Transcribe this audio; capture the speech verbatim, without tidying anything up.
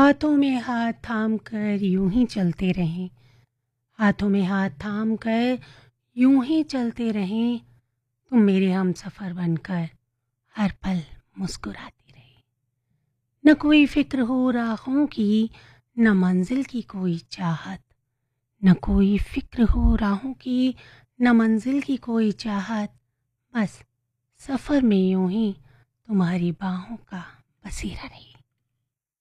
हाथों में हाथ थाम कर यूं ही चलते रहें, हाथों में हाथ थाम कर यूं ही चलते रहें, तुम मेरे हम सफ़र बनकर हर पल मुस्कुराती रहे। न कोई फिक्र हो राहों की, न मंजिल की कोई चाहत, न कोई फिक्र हो राहों की, न मंजिल की कोई चाहत, बस सफ़र में यूं ही तुम्हारी बाहों का बसेरा रही।